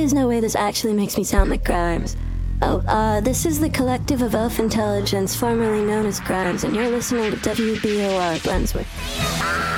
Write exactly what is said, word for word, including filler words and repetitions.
is no way this actually makes me sound like Grimes. Oh, uh, this is the Collective of Elf Intelligence, formerly known as Grimes, and you're listening to W B O R Brunswick.